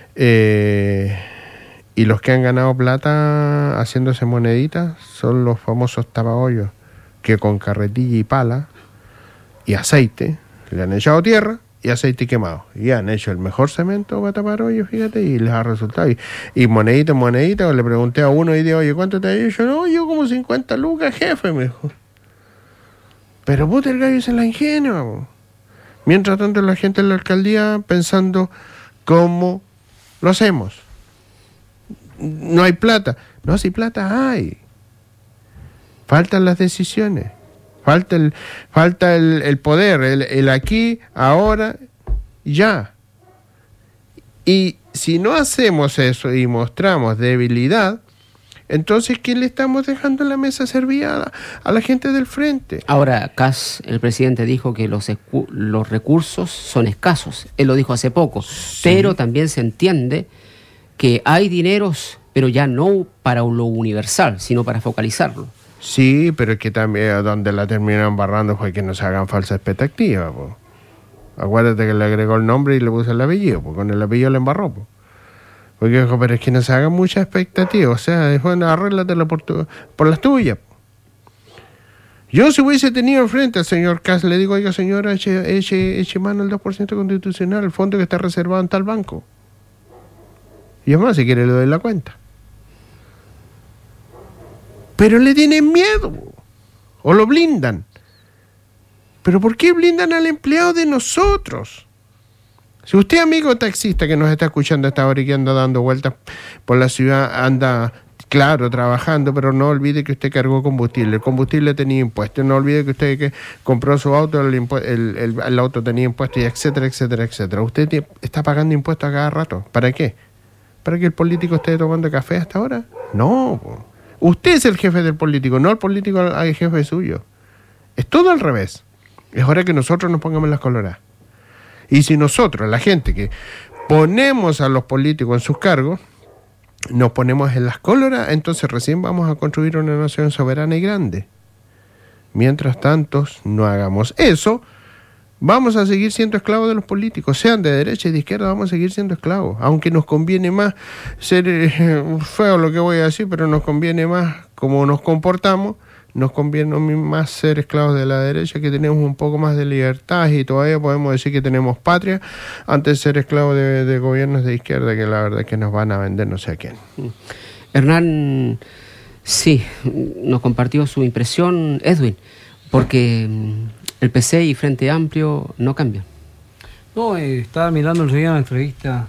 y los que han ganado plata haciéndose moneditas son los famosos tapahoyos, que con carretilla y pala y aceite le han echado tierra y aceite quemado. Y han hecho el mejor cemento para tapar hoyos, fíjate, y les ha resultado. Y monedita, le pregunté a uno y dije, oye, ¿cuánto te ha hecho? No, yo como 50 lucas, jefe, me dijo. Pero puta, el gallo se la ingenua, po. Mientras tanto la gente en la alcaldía pensando cómo lo hacemos. No hay plata. No, si plata hay. Faltan las decisiones. Falta el poder, el aquí, ahora, ya. Y si no hacemos eso y mostramos debilidad, entonces, ¿qué le estamos dejando en la mesa servida a la gente del frente? Ahora, Kass, el presidente, dijo que los recursos son escasos. Él lo dijo hace poco. Sí. Pero también se entiende que hay dineros, pero ya no para lo universal, sino para focalizarlo. Sí, pero es que también donde la terminaron barrando fue que no se hagan falsas expectativas, po. Acuérdate que le agregó el nombre y le puso el apellido, pues con el apellido le embarró, po. Porque dijo, pero es que no se hagan muchas expectativas, o sea, bueno, arréglatelo por las tuyas. Yo si hubiese tenido enfrente al señor Kass, le digo, oiga señora, eche mano al 2% constitucional, el fondo que está reservado en tal banco. Y además, si quiere le doy la cuenta. Pero le tienen miedo, o lo blindan. ¿Pero por qué blindan al empleado de nosotros? Si usted, amigo taxista que nos está escuchando hasta ahora y que anda dando vueltas por la ciudad, anda, claro, trabajando, pero no olvide que usted cargó combustible. El combustible tenía impuestos. No olvide que usted que compró su auto, el auto tenía impuestos, y etcétera, etcétera, etcétera. Usted está pagando impuestos a cada rato. ¿Para qué? ¿Para que el político esté tomando café hasta ahora? No, po. Usted es el jefe del político, no el político el jefe suyo. Es todo al revés. Es hora que nosotros nos pongamos las coloradas. Y si nosotros, la gente que ponemos a los políticos en sus cargos, nos ponemos en las coloradas, entonces recién vamos a construir una nación soberana y grande. Mientras tanto, no hagamos eso, vamos a seguir siendo esclavos de los políticos, sean de derecha y de izquierda, vamos a seguir siendo esclavos. Aunque nos conviene más ser feo lo que voy a decir, pero nos conviene más como nos comportamos, nos conviene más ser esclavos de la derecha, que tenemos un poco más de libertad y todavía podemos decir que tenemos patria, antes de ser esclavos de gobiernos de izquierda, que la verdad es que nos van a vender no sé a quién. Hernán, sí, nos compartió su impresión Edwin, porque el PC y Frente Amplio no cambian. No, estaba mirando el otro día una entrevista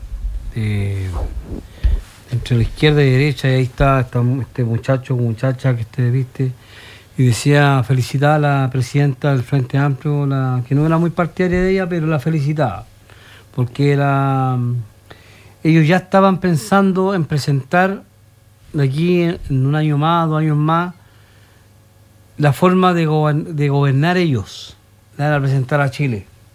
entre la izquierda y derecha, y ahí está este muchacho o muchacha que usted viste, y decía, felicitaba a la presidenta del Frente Amplio, que no era muy partidaria de ella, pero la felicitaba, porque ellos ya estaban pensando en presentar de aquí en un año más, 2 años más, la forma de gobernar ellos, la de presentar a Chile.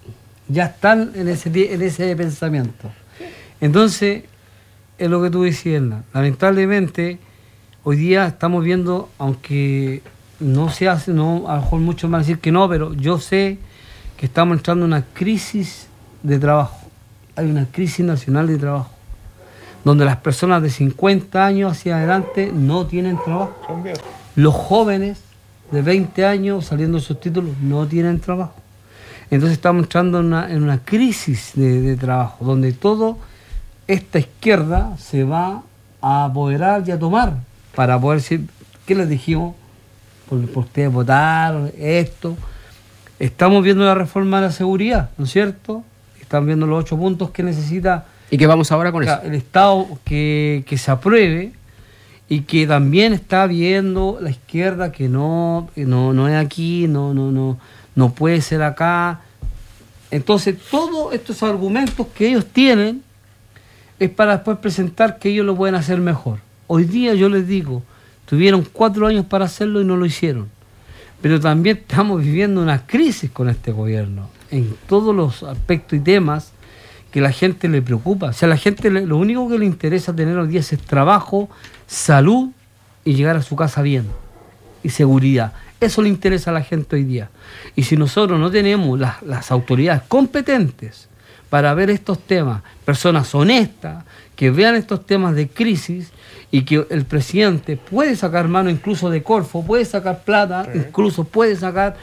Ya están en ese pensamiento. Entonces, es lo que tú decías, Hernán. Lamentablemente, hoy día estamos viendo, aunque no se hace, no, a lo mejor muchos van a decir que no, pero yo sé que estamos entrando en una crisis de trabajo. Hay una crisis nacional de trabajo, donde las personas de 50 años hacia adelante no tienen trabajo. Los jóvenes de 20 años saliendo de sus títulos no tienen trabajo. Entonces estamos entrando en una crisis de trabajo, donde toda esta izquierda se va a apoderar y a tomar para poder decir, ¿qué les dijimos? Por ustedes votaron esto. Estamos viendo la reforma de la seguridad, ¿no es cierto? Están viendo los 8 puntos que necesita. ¿Y qué vamos ahora con eso? El Estado que se apruebe, y que también está viendo la izquierda que no es aquí, no puede ser acá. Entonces, todos estos argumentos que ellos tienen es para después presentar que ellos lo pueden hacer mejor. Hoy día yo les digo, tuvieron 4 años para hacerlo y no lo hicieron. Pero también estamos viviendo una crisis con este gobierno, en todos los aspectos y temas que la gente le preocupa. O sea, a la gente lo único que le interesa tener hoy día es trabajo, salud y llegar a su casa bien. Y seguridad. Eso le interesa a la gente hoy día. Y si nosotros no tenemos las autoridades competentes para ver estos temas, personas honestas, que vean estos temas de crisis, y que el presidente puede sacar mano incluso de Corfo, puede sacar plata, incluso puede sacar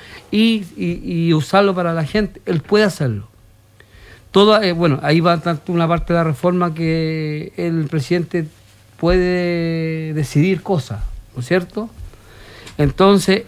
y usarlo para la gente, él puede hacerlo. Bueno, ahí va una parte de la reforma que el presidente puede decidir cosas, ¿no es cierto? Entonces,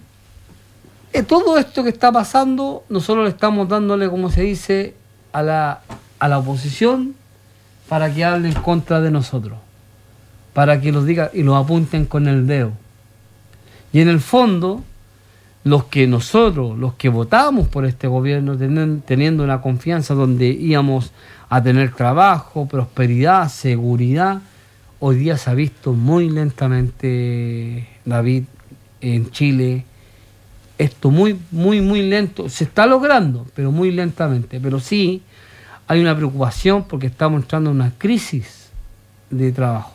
todo esto que está pasando, nosotros le estamos dándole, como se dice, a la oposición para que hable en contra de nosotros, para que los diga y los apunten con el dedo. Y en el fondo, los que votamos por este gobierno, teniendo una confianza donde íbamos a tener trabajo, prosperidad, seguridad, hoy día se ha visto muy lentamente, David, en Chile. Esto muy, muy, muy lento. Se está logrando, pero muy lentamente. Pero sí hay una preocupación porque estamos entrando en una crisis de trabajo.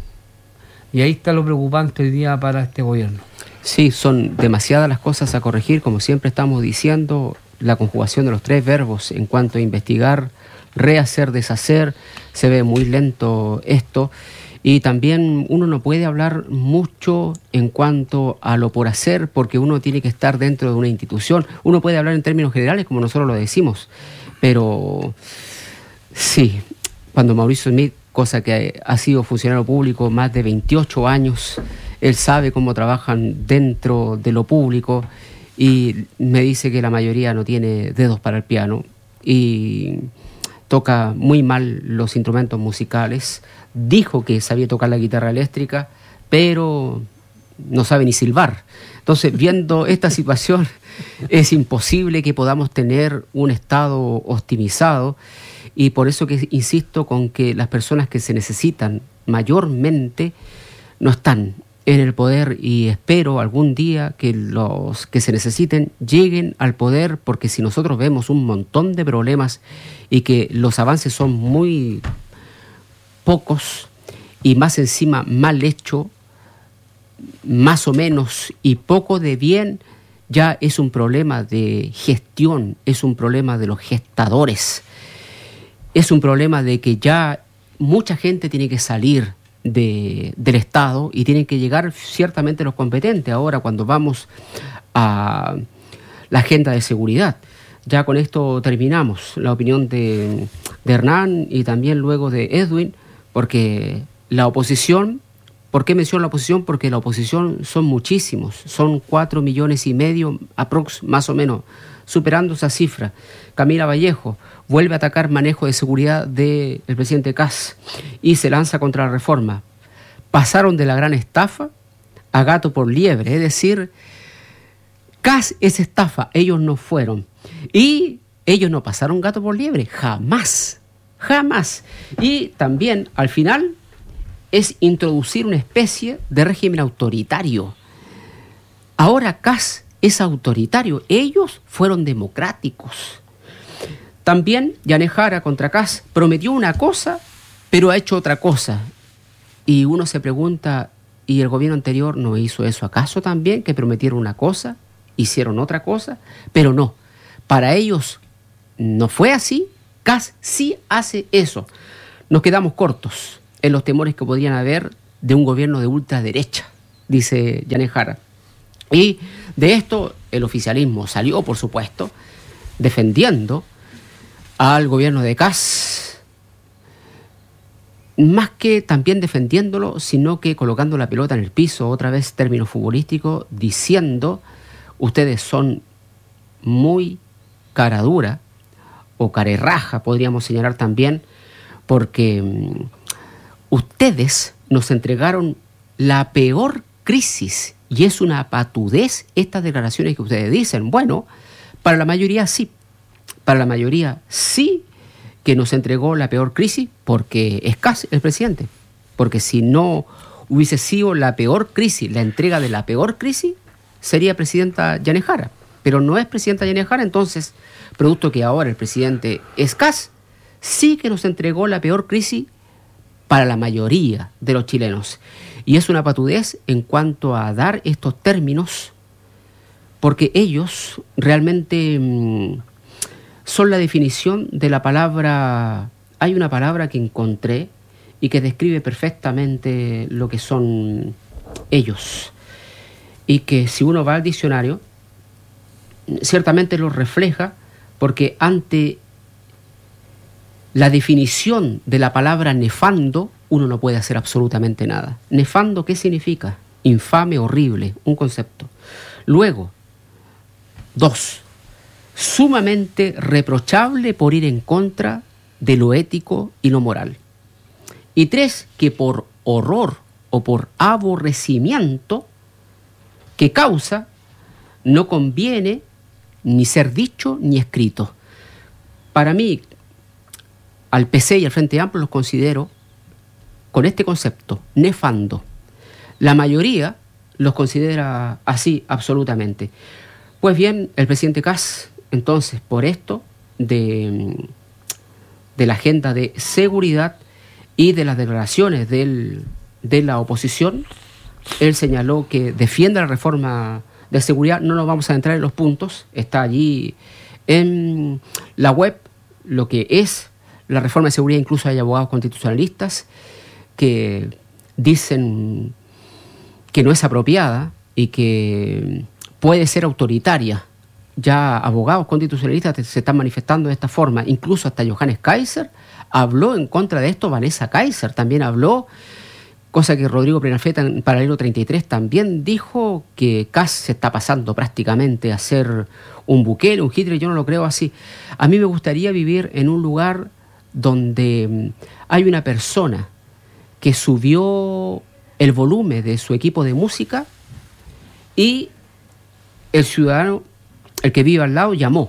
Y ahí está lo preocupante hoy día para este gobierno. Sí, son demasiadas las cosas a corregir, como siempre estamos diciendo, la conjugación de los 3 verbos en cuanto a investigar, rehacer, deshacer, se ve muy lento esto. Y también uno no puede hablar mucho en cuanto a lo por hacer, porque uno tiene que estar dentro de una institución. Uno puede hablar en términos generales, como nosotros lo decimos, pero sí, cuando Mauricio Smith, cosa que ha sido funcionario público más de 28 años, él sabe cómo trabajan dentro de lo público y me dice que la mayoría no tiene dedos para el piano y toca muy mal los instrumentos musicales. Dijo que sabía tocar la guitarra eléctrica, pero no sabe ni silbar. Entonces, viendo esta situación, es imposible que podamos tener un Estado optimizado, y por eso que insisto con que las personas que se necesitan mayormente no están en el poder, y espero algún día que los que se necesiten lleguen al poder, porque si nosotros vemos un montón de problemas y que los avances son muy pocos y más encima mal hecho, más o menos y poco de bien, ya es un problema de gestión, es un problema de los gestadores, es un problema de que ya mucha gente tiene que salir del Estado y tienen que llegar ciertamente los competentes. Ahora, cuando vamos a la agenda de seguridad, ya con esto terminamos la opinión de Hernán y también luego de Edwin, porque la oposición, ¿por qué menciono la oposición? Porque la oposición son muchísimos, son 4,5 millones aprox, más o menos, superando esa cifra. Camila Vallejo vuelve a atacar manejo de seguridad del presidente Kast y se lanza contra la reforma. Pasaron de la gran estafa a gato por liebre, es decir, Kast es estafa, ellos no fueron. Y ellos no pasaron gato por liebre, jamás, jamás. Y también, al final, es introducir una especie de régimen autoritario. Ahora Kast es autoritario, ellos fueron democráticos. También Yanez Jara contra Kast prometió una cosa, pero ha hecho otra cosa. Y uno se pregunta, ¿y el gobierno anterior no hizo eso acaso también? Que prometieron una cosa, hicieron otra cosa, pero no. Para ellos no fue así. Kast sí hace eso. Nos quedamos cortos en los temores que podrían haber de un gobierno de ultraderecha, dice Yanez Jara. Y de esto el oficialismo salió, por supuesto, defendiendo al gobierno de Kast, más que también defendiéndolo, sino que colocando la pelota en el piso, otra vez término futbolístico, diciendo: ustedes son muy cara dura, o carerraja, podríamos señalar también, porque ustedes nos entregaron la peor crisis, y es una patudez estas declaraciones que ustedes dicen. Bueno, para la mayoría sí, para la mayoría sí que nos entregó la peor crisis, porque es Kast el presidente, porque si no hubiese sido la peor crisis, la entrega de la peor crisis, sería presidenta Yanez Jara, pero no es presidenta Yanez Jara. Entonces, producto que ahora el presidente es Kast, sí que nos entregó la peor crisis para la mayoría de los chilenos. Y es una patudez en cuanto a dar estos términos, porque ellos realmente son la definición de la palabra. Hay una palabra que encontré y que describe perfectamente lo que son ellos, y que si uno va al diccionario, ciertamente lo refleja, porque ante la definición de la palabra nefando, uno no puede hacer absolutamente nada. Nefando, ¿qué significa? Infame, horrible, un concepto. Luego, 2, sumamente reprochable por ir en contra de lo ético y lo moral. Y 3, que por horror o por aborrecimiento que causa, no conviene ni ser dicho ni escrito. Para mí, al PC y al Frente Amplio los considero con este concepto, nefando. La mayoría los considera así absolutamente. Pues bien, el presidente Kast, entonces, por esto de la agenda de seguridad y de las declaraciones de la oposición, él señaló que defiende la reforma de seguridad. No nos vamos a entrar en los puntos, está allí en la web lo que es la reforma de seguridad. Incluso hay abogados constitucionalistas que dicen que no es apropiada y que puede ser autoritaria. Ya abogados constitucionalistas se están manifestando de esta forma. Incluso hasta Johannes Kaiser habló en contra de esto. Vanessa Kaiser también habló, cosa que Rodrigo Prenafeta en Paralelo 33 también dijo, que Kast se está pasando prácticamente a ser un Bukele, un Hitler. Yo no lo creo así. A mí me gustaría vivir en un lugar donde hay una persona que subió el volumen de su equipo de música y el ciudadano, el que vive al lado, llamó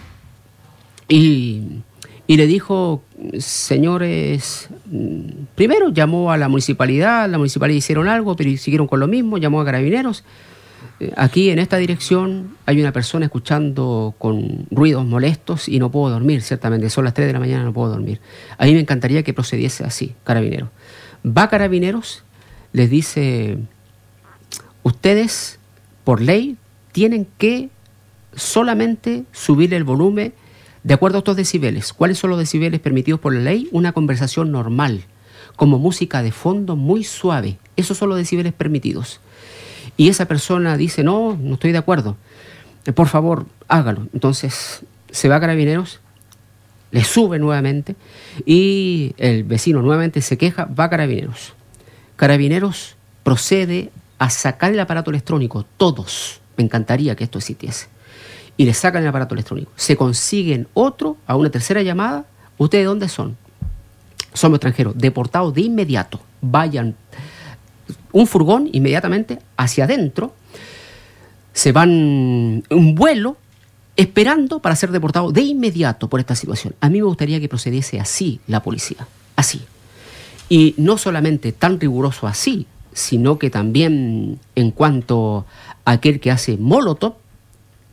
y le dijo: señores, primero llamó a la municipalidad hicieron algo, pero siguieron con lo mismo, llamó a Carabineros. Aquí en esta dirección hay una persona escuchando con ruidos molestos y no puedo dormir, ciertamente, son las 3 de la mañana, no puedo dormir. A mí me encantaría que procediese así, Carabineros. Va Carabineros, les dice: ustedes, por ley, tienen que solamente subir el volumen de acuerdo a estos decibeles. ¿Cuáles son los decibeles permitidos por la ley? Una conversación normal, como música de fondo muy suave. Esos son los decibeles permitidos. Y esa persona dice: no estoy de acuerdo. Por favor, hágalo. Entonces se va a Carabineros, le sube nuevamente y el vecino nuevamente se queja, va a Carabineros. Carabineros procede a sacar el aparato electrónico, todos. Me encantaría que esto existiese. Y le sacan el aparato electrónico. Se consiguen otro, a una tercera llamada. ¿Ustedes dónde son? Somos extranjeros. Deportados de inmediato. Vayan un furgón inmediatamente hacia adentro. Se van un vuelo esperando para ser deportados de inmediato por esta situación. A mí me gustaría que procediese así la policía. Así. Y no solamente tan riguroso así, sino que también en cuanto a aquel que hace molotov,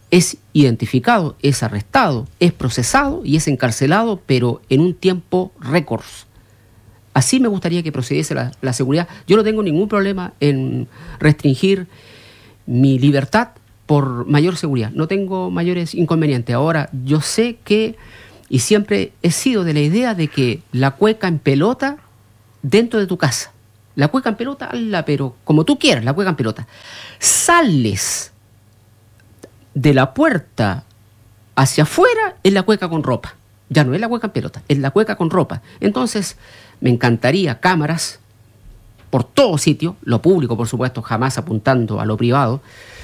es identificado, es arrestado, es procesado y es encarcelado, pero en un tiempo récord. Así me gustaría que procediese la seguridad. Yo no tengo ningún problema en restringir mi libertad por mayor seguridad. No tengo mayores inconvenientes. Ahora, yo sé que, y siempre he sido de la idea de que la cueca en pelota dentro de tu casa. La cueca en pelota, hazla, pero como tú quieras, la cueca en pelota. Sales de la puerta hacia afuera, es la cueca con ropa. Ya no es la cueca en pelota, es la cueca con ropa. Entonces, me encantaría cámaras por todo sitio, lo público, por supuesto, jamás apuntando a lo privado,